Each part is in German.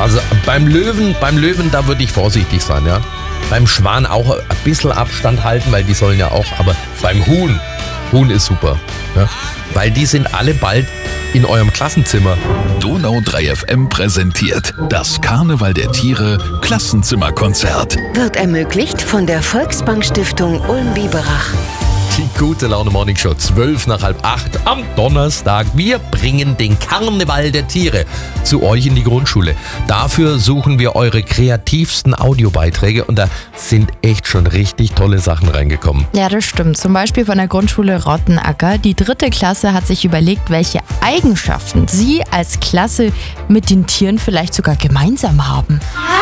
Also beim Löwen, da würde ich vorsichtig sein, ja. Beim Schwan auch ein bisschen Abstand halten, weil die sollen ja auch, aber beim Huhn ist super, ja. Weil die sind alle bald in eurem Klassenzimmer. Donau 3 FM präsentiert das Karneval der Tiere Klassenzimmerkonzert. Wird ermöglicht von der Volksbank Stiftung Ulm-Biberach. Die gute Laune Morning Show, 7:45 am Donnerstag. Wir bringen den Karneval der Tiere zu euch in die Grundschule. Dafür suchen wir eure kreativsten Audiobeiträge und da sind echt schon richtig tolle Sachen reingekommen. Ja, das stimmt. Zum Beispiel von der Grundschule Rottenacker. Die 3. Klasse hat sich überlegt, welche Eigenschaften sie als Klasse mit den Tieren vielleicht sogar gemeinsam haben.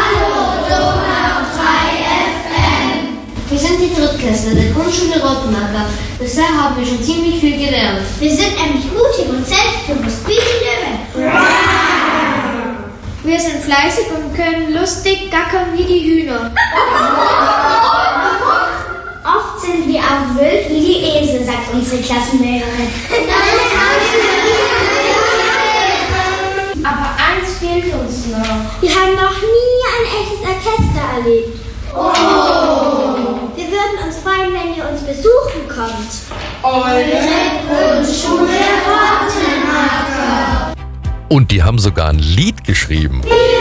Wir sind die Drittklässler der Grundschule Rottenacker. Bisher haben wir schon ziemlich viel gelernt. Wir sind nämlich mutig und selbstbewusst wie die Löwen. Wir sind fleißig und können lustig gackern wie die Hühner. Oft sind wir auch wild wie die Esel, sagt unsere Klassenlehrerin. Aber eins fehlt uns noch. Wir haben noch nie ein echtes Orchester erlebt. Wir würden uns freuen, wenn ihr uns besuchen kommt. Eure Grundschule Rottenacker. Und die haben sogar ein Lied geschrieben. Wir